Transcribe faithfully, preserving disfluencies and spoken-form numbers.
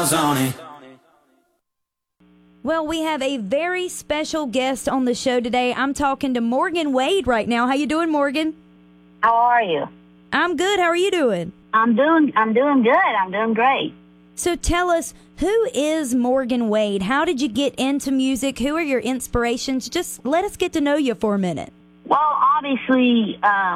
on it. Well, we have a very special guest on the show today. I'm talking to Morgan Wade right now. How you doing, Morgan? How are you? I'm good. How are you doing? I'm doing I'm doing good. I'm doing great. So tell us, who is Morgan Wade? How did you get into music? Who are your inspirations? Just let us get to know you for a minute. Well, obviously, um,